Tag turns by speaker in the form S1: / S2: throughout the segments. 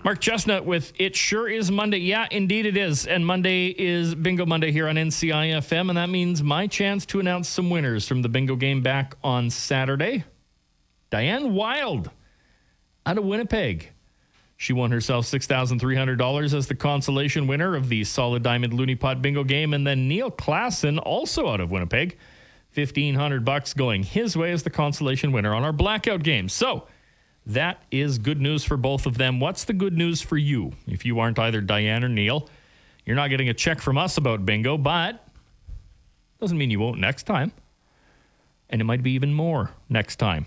S1: Mark Chestnut with It Sure Is Monday. Yeah, indeed it is. And Monday is Bingo Monday here on NCIFM, and that means my chance to announce some winners from the bingo game back on Saturday. Diane Wild out of Winnipeg. She won herself $6,300 as the consolation winner of the Solid Diamond Looney Pot bingo game. And then Neil Klassen, also out of Winnipeg, $1,500 going his way as the consolation winner on our blackout game. So that is good news for both of them. What's the good news for you? If you aren't either Diane or Neil, you're not getting a check from us about bingo, but doesn't mean you won't next time. And it might be even more next time.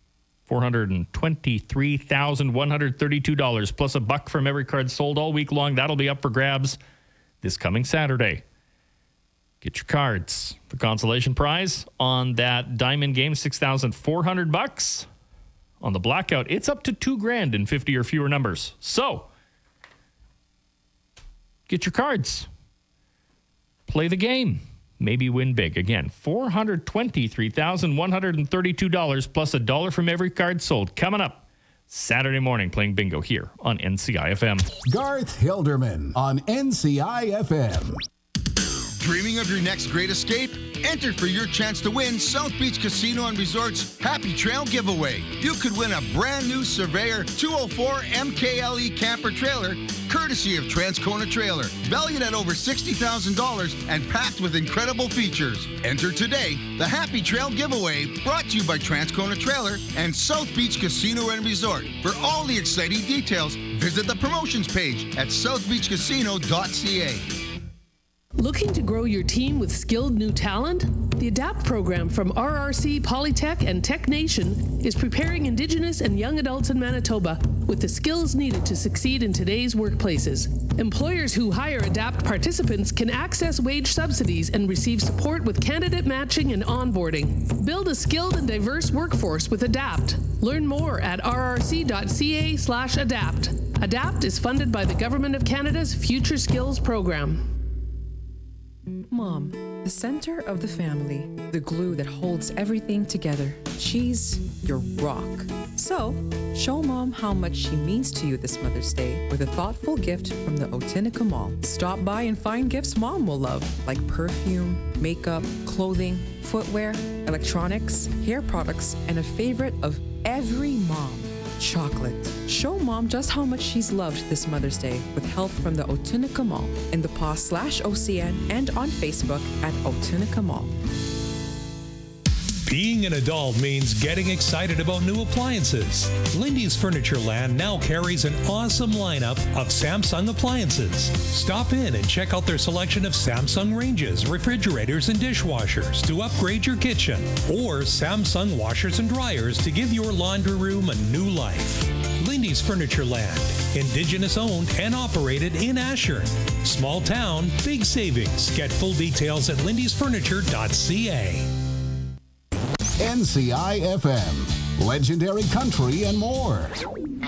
S1: $423,132 plus $1 from every card sold all week long. That'll be up for grabs this coming Saturday. Get your cards. The consolation prize on that diamond game, $6,400. On the blackout, it's up to $2,000 in 50 or fewer numbers. So, get your cards. Play the game. Maybe win big. Again, $423,132 plus $1 from every card sold. Coming up Saturday morning, playing bingo here on NCIFM.
S2: Garth Hilderman on NCIFM.
S3: Dreaming of your next great escape? Enter for your chance to win South Beach Casino and Resort's Happy Trail giveaway. You could win a brand new Surveyor 204 MKLE camper trailer, courtesy of Transcona Trailer, valued at over $60,000 and packed with incredible features. Enter today. The Happy Trail giveaway, brought to you by Transcona Trailer and South Beach Casino and Resort. For all the exciting details, visit the promotions page at southbeachcasino.ca.
S4: Looking to grow your team with skilled new talent? The ADAPT program from RRC, Polytech, and Tech Nation is preparing Indigenous and young adults in Manitoba with the skills needed to succeed in today's workplaces. Employers who hire ADAPT participants can access wage subsidies and receive support with candidate matching and onboarding. Build a skilled and diverse workforce with ADAPT. Learn more at rrc.ca/adapt. ADAPT is funded by the Government of Canada's Future Skills Program.
S5: Mom, the center of the family, the glue that holds everything together. She's your rock. So, show Mom how much she means to you this Mother's Day with a thoughtful gift from the Otinica Mall. Stop by and find gifts Mom will love, like perfume, makeup, clothing, footwear, electronics, hair products, and a favorite of every mom, chocolate. Show Mom just how much she's loved this Mother's Day with help from the Otunica Mall in the PAW/OCN and on Facebook at Otunica Mall.
S6: Being an adult means getting excited about new appliances. Lindy's Furniture Land now carries an awesome lineup of Samsung appliances. Stop in and check out their selection of Samsung ranges, refrigerators, and dishwashers to upgrade your kitchen, or Samsung washers and dryers to give your laundry room a new life. Lindy's Furniture Land, Indigenous owned and operated in Ashern. Small town, big savings. Get full details at lindysfurniture.ca.
S2: NCIFM, legendary country and more.